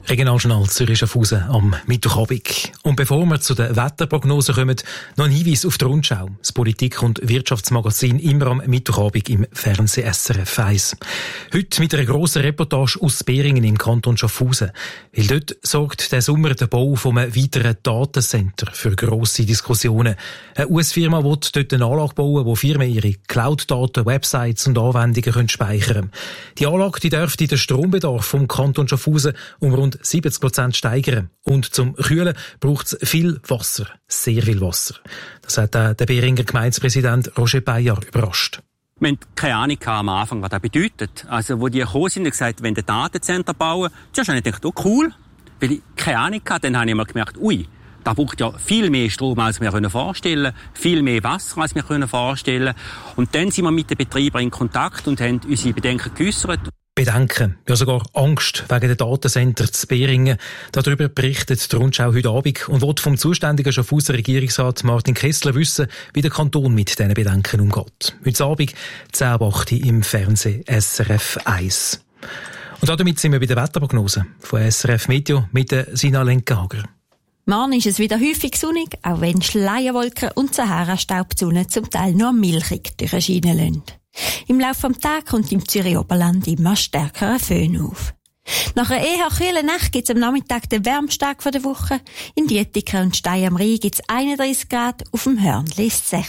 Regionaljournal Zürich-Schaffhausen am Mittwochabend. Und bevor wir zu den Wetterprognosen kommen, noch ein Hinweis auf die Rundschau. Das Politik- und Wirtschaftsmagazin immer am Mittwochabend im Fernsehen SRF 1. Heute mit einer grossen Reportage aus Beringen im Kanton Schaffhausen. Weil dort sorgt der Sommer der Bau von einem weiteren Datencenter für grosse Diskussionen. Eine US-Firma will dort eine Anlage bauen, wo Firmen ihre Cloud-Daten, Websites und Anwendungen speichern können. Die Anlage dürfte den Strombedarf vom Kanton Schaffhausen um rund 70% steigern. Und zum Kühlen braucht es viel Wasser. Sehr viel Wasser. Das hat der Beringer Gemeindepräsident Roger Beyer überrascht. Wir hatten keine Ahnung am Anfang, was das bedeutet. Also, wo die gekommen sind und gesagt, wenn wir ein Datencenter bauen, zuerst habe ich gedacht, oh cool. Weil ich keine Ahnung hatte, dann habe ich mal gemerkt, da braucht ja viel mehr Strom, als wir vorstellen können, viel mehr Wasser, als wir vorstellen können. Und dann sind wir mit den Betreibern in Kontakt und haben unsere Bedenken geäussert. Bedenken, ja sogar Angst wegen der Datencenter zu Beringen. Darüber berichtet die Rundschau heute Abend und will vom zuständigen Schaffhauser Regierungsrat Martin Kessler wissen, wie der Kanton mit diesen Bedenken umgeht. Heute Abend 10:08 im Fernsehen SRF 1. Und damit sind wir bei der Wetterprognose von SRF Meteo mit der Sina Lenkenhager. Morgen ist es wieder häufig sonnig, auch wenn Schleierwolken und Sahara-Staub die Sonne zum Teil nur milchig durchscheinen lassen. Im Laufe des Tages kommt im Zürcher Oberland immer stärkerer Föhn auf. Nach einer eher kühlen Nacht gibt es am Nachmittag den Wärmstag der Woche. In Dietiken und Stein am Rhein gibt es 31 Grad, auf dem Hörnli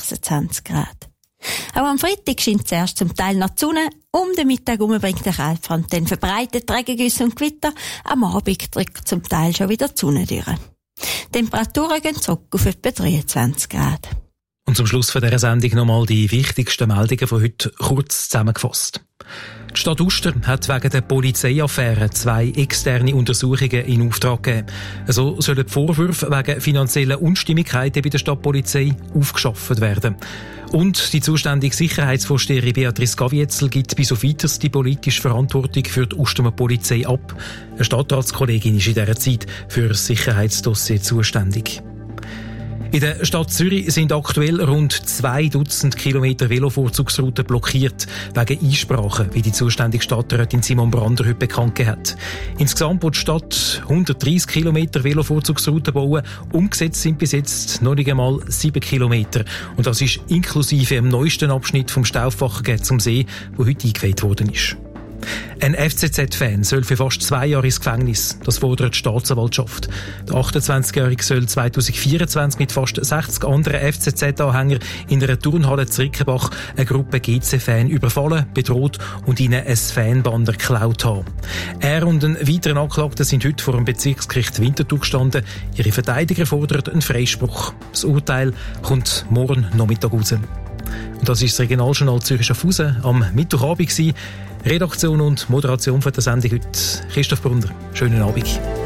26 Grad. Auch am Freitag scheint zuerst zum Teil noch die Sonne, um den Mittag herum bringt der Kaltfront dann verbreitet Regengüsse und Gewitter. Am Abend drückt zum Teil schon wieder die Sonne durch. Die Temperaturen gehen zurück auf etwa 23 Grad. Und zum Schluss von dieser Sendung nochmal die wichtigsten Meldungen von heute kurz zusammengefasst. Die Stadt Uster hat wegen der Polizeiaffäre 2 externe Untersuchungen in Auftrag gegeben. So sollen die Vorwürfe wegen finanzieller Unstimmigkeiten bei der Stadtpolizei aufgeschafft werden. Und die zuständige Sicherheitsvorsteherin Beatrice Gavietzel gibt bis auf Weiteres die politische Verantwortung für die Ustermer Polizei ab. Eine Stadtratskollegin ist in dieser Zeit für das Sicherheitsdossier zuständig. In der Stadt Zürich sind aktuell rund 2 Dutzend Kilometer Velovorzugsrouten blockiert, wegen Einsprachen, wie die zuständige Stadträtin Simon Brander heute bekannt gegeben hat. Insgesamt wird die Stadt 130 Kilometer Velovorzugsrouten bauen. Umgesetzt sind bis jetzt noch nicht einmal 7 Kilometer. Und das ist inklusive dem neuesten Abschnitt vom Stauffacher zum See, der heute eingeweiht worden ist. Ein FCZ-Fan soll für fast 2 Jahre ins Gefängnis. Das fordert die Staatsanwaltschaft. Der 28-Jährige soll 2024 mit fast 60 anderen FCZ-Anhängern in einer Turnhalle zu Rickenbach eine Gruppe GC-Fan überfallen, bedroht und ihnen ein Fanband geklaut haben. Er und ein weiterer Anklagter sind heute vor dem Bezirksgericht Winterthur gestanden. Ihre Verteidiger fordern einen Freispruch. Das Urteil kommt morgen Nachmittag raus. Und das ist das Regionaljournal Zürich-Schaffhausen am Mittwochabend gewesen. Redaktion und Moderation von der Sendung heute Christoph Brunner. Schönen Abend.